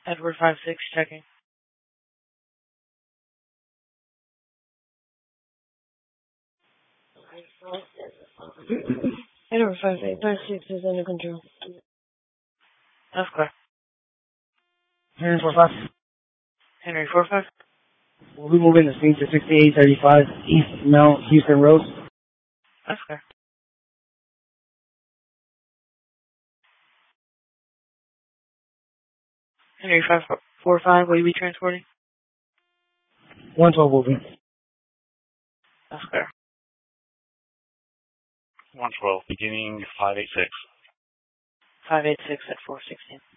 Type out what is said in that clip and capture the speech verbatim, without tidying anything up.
Edward five six checking. Edward five eight five six is under control. That's clear. Henry four five. Henry four five. We'll be moving the scene to sixty-eight thirty-five East Mount Houston Road. That's clear. Henry five four five, will you be transporting? one twelve will be. That's clear. one twelve, beginning five eight six. five eight six at four sixteen.